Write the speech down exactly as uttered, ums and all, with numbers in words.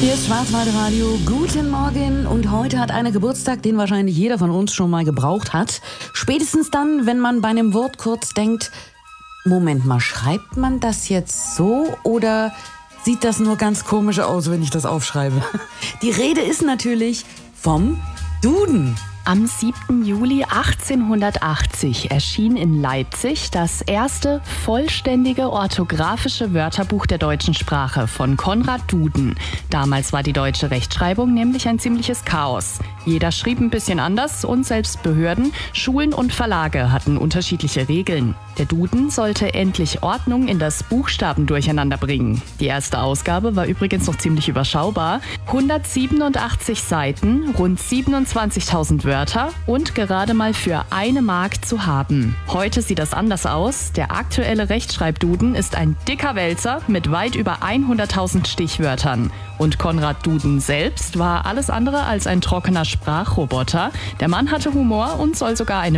Hier ist Schwarzwaldradio. Guten Morgen. Und heute hat einer Geburtstag, den wahrscheinlich jeder von uns schon mal gebraucht hat. Spätestens dann, wenn man bei einem Wort kurz denkt, Moment mal, schreibt man das jetzt so oder sieht das nur ganz komisch aus, wenn ich das aufschreibe? Die Rede ist natürlich vom Duden. Am siebten Juli achtzehnhundertachtzig erschien in Leipzig das erste vollständige orthografische Wörterbuch der deutschen Sprache von Konrad Duden. Damals war die deutsche Rechtschreibung nämlich ein ziemliches Chaos. Jeder schrieb ein bisschen anders und selbst Behörden, Schulen und Verlage hatten unterschiedliche Regeln. Der Duden sollte endlich Ordnung in das Buchstabendurcheinander bringen. Die erste Ausgabe war übrigens noch ziemlich überschaubar. hundertsiebenundachtzig Seiten, rund siebenundzwanzigtausend Wörter und gerade mal für eine Mark zu haben. Heute sieht das anders aus. Der aktuelle Rechtschreibduden ist ein dicker Wälzer mit weit über hunderttausend Stichwörtern. Und Konrad Duden selbst war alles andere als ein trockener Sprachroboter. Der Mann hatte Humor und soll sogar eine